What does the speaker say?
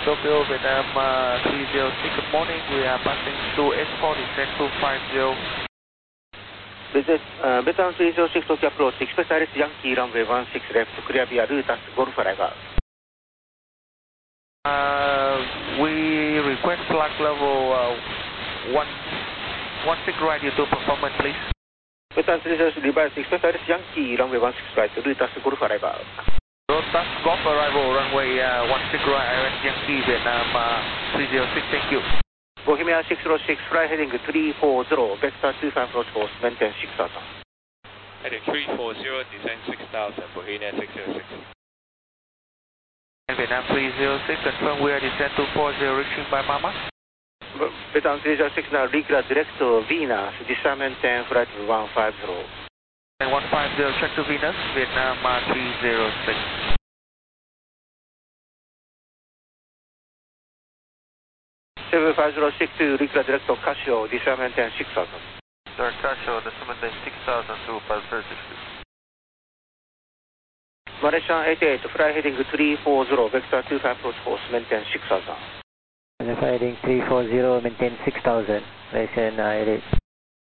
Tokyo, Vietnam 306, good morning. We are passing to S4, descent to 50. Vietnam 306 Tokyo approach, expect Iris Yankee, runway 16 left, clear via route as Golf arrival. We request flag level 16 right due to performance, please. Vietnam 306 revised, expect Iris Yankee, runway 16 right, route as Golf arrival. Rotas Golf arrival, runway 16 right, Iris Yankee, Vietnam 306, thank you. Bohemia 606, fly heading 340, vector 25 approach course, maintain 6000. Heading 340, descend 6000, Bohemia 606. And Vietnam 306, confirm we are descent to 40, reaching by Mama. Vietnam 306 now regular direct to Venus, descend maintain flight 150. And 150, check to Venus, Vietnam 306. 75062, regular direct to Casio, descend maintain 6000. Sir, Casio, descend maintain 6000 to 536. Malaysian 88, fly heading 340, vector 25 approach course, maintain 6000. Fly heading 340, maintain 6000, Malaysian 88.